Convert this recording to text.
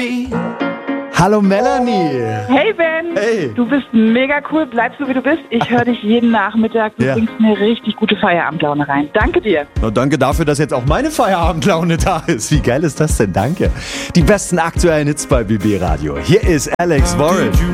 Hallo Melanie. Hey Ben, Hey. du bist mega cool, bleib so wie du bist. Ich höre dich jeden Nachmittag, du Ja. bringst mir richtig gute Feierabendlaune rein. Danke dir. Na, danke dafür, dass jetzt auch meine Feierabendlaune da ist. Wie geil ist das denn? Danke. Die besten aktuellen Hits bei BB Radio. Hier ist Alex Warren.